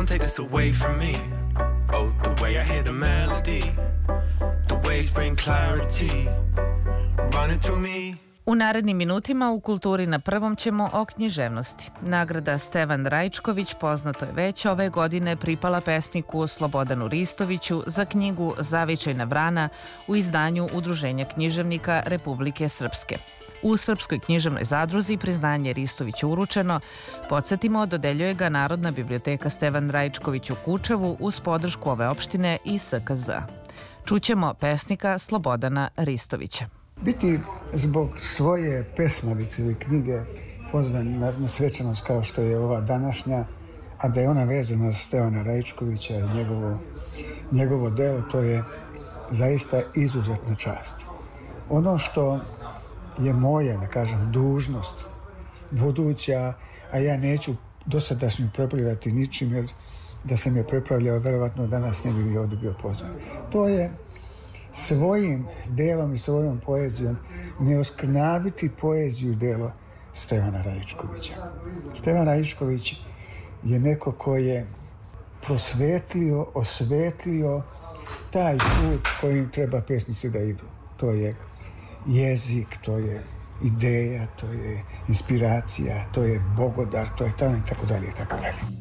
take this away from me. Oh, the way I hear the melody, the waves bring clarity, running through me. U narednim minutima u Kulturi na prvom ćemo o književnosti. Nagrada Stevan Raičković, poznato je već, ove godine pripala pesniku Slobodanu Ristoviću za knjigu Zavičajna vrana u izdanju Udruženja književnika Republike Srpske. U Srpskoj književnoj zadruzi priznanje Ristoviću uručeno. Podsjetimo, dodeljuje ga Narodna biblioteka Stevan Raičković u Kučevu uz podršku ove opštine i SKZ. Čućemo pesnika Slobodana Ristovića. Biti zbog svoje pesmavice ili knjige pozvan na svečanost kao što je ova današnja, a da je ona vezana za Stevana Raičkovića i njegovo delo, to je zaista izuzetna čast. Ono što je moja, da kažem, dužnost buduća, a ja neću dosadašnju prepravljati ničim, jer da sam je prepravljao, verovatno danas ne bi ovdje bio pozvan. To je svojim delom i svojom poezijom ne oskrnaviti poeziju delo Stevana Raičkovića. Stevan Raičković je neko ko je prosvetlio, osvetlio taj put kojim treba pesnici da idu. To je jezik, to je ideja, to je inspiracija, to je bogodar, to je talent, tako dalje, tako dalje.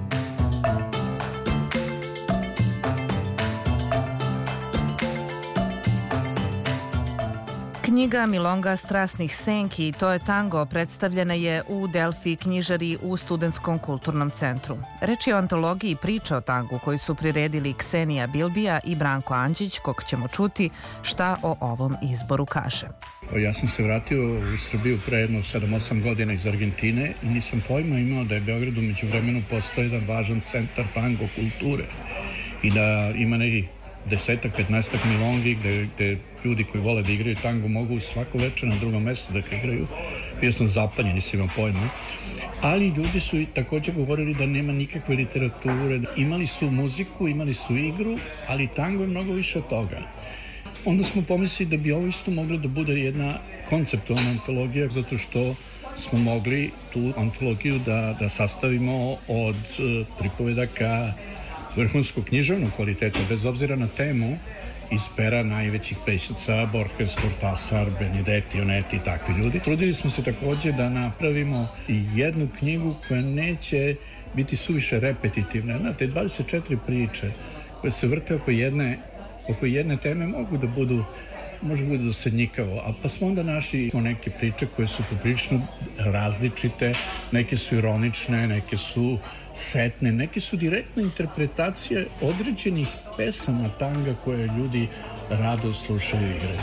Knjiga Milonga strasnih senki, to je tango, predstavljena je u Delfi knjižari u Studentskom kulturnom centru. Reč je o antologiji priča o tangu koju su priredili Ksenija Bilbija i Branko Andžić, kog ćemo čuti šta o ovom izboru kaže. Ja sam se vratio u Srbiju pre jedno 7-8 godina iz Argentine i nisam pojma imao da je Beograd umeđu vremenu postao jedan važan centar tango kulture i da ima nekih 10-15 milongi gde ljudi koji vole da igraju tango mogu svako večer na drugom mjestu da igraju. Bio sam zapanjen, nisam imao pojma. Ali ljudi su također govorili da nema nikakve literature. Imali su muziku, imali su igru, ali tango je mnogo više od toga. Onda smo pomislili da bi ovo isto moglo da bude jedna konceptualna antologija, zato što smo mogli tu antologiju da sastavimo od pripovedaka vrhunskog književnog kvaliteta, bez obzira na temu, iz pera najvećih pisaca, Borges, Cortázar, Benedetti, Onetti i takvi ljudi. Trudili smo se također da napravimo jednu knjigu koja neće biti suviše repetitivna. Znate, 24 priče koje se vrte oko jedne teme može bude dosadnjikavo, a pa smo onda našli neke priče koje su poprilično različite, neke su ironične, neke su setne, neke su direktne interpretacije određenih pesama tanga koje ljudi rado slušaju i igraju.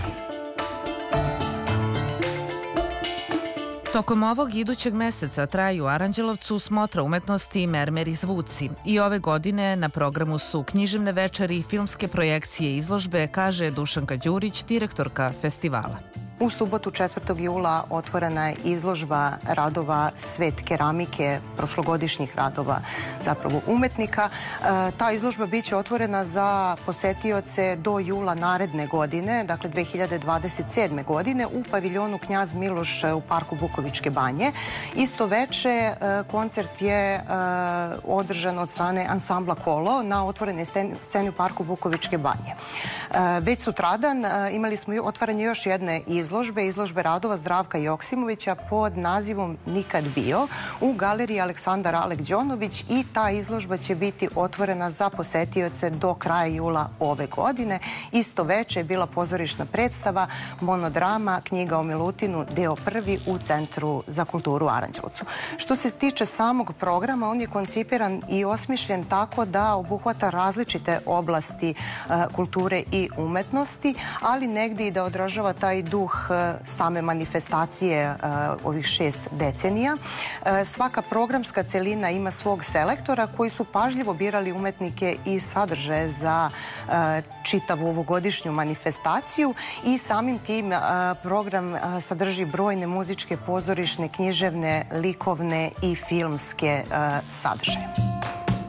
Tokom ovog idućeg meseca traju u Aranđelovcu smotra umetnosti i mermeri zvuci. I ove godine na programu su književne večeri i filmske projekcije i izložbe, kaže Dušanka Đurić, direktorka festivala. U subotu 4. jula otvorena je izložba radova Svet keramike, prošlogodišnjih radova zapravo umetnika. Ta izložba biće otvorena za posetioce do jula naredne godine, dakle 2027. godine u paviljonu Knjaz Miloš u parku Bukovičke banje. Isto veče koncert je održan od strane ansambla Kolo na otvorenoj sceni u parku Bukovičke banje. Već sutradan imali smo otvaranje još jedne izložbe radova Zdravka Joksimovića pod nazivom Nikad bio u galeriji Aleksandar Alek Đonović i ta izložba će biti otvorena za posetioce do kraja jula ove godine. Isto veče je bila pozorišna predstava Monodrama, knjiga o Milutinu, deo 1 u Centru za kulturu u Aranđelovcu. Što se tiče samog programa, on je koncipiran i osmišljen tako da obuhvata različite oblasti kulture i umetnosti, ali negdje i da odražava taj duh same manifestacije ovih 6 decenija. Svaka programska celina ima svog selektora koji su pažljivo birali umetnike i sadržaje za čitavu ovogodišnju manifestaciju i samim tim program sadrži brojne muzičke, pozorišne, književne, likovne i filmske sadržaje.